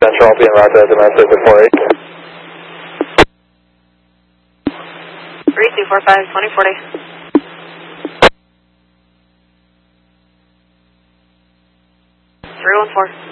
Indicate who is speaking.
Speaker 1: Central, being route domestic to 48.
Speaker 2: 3245, 2040. Three 1 4.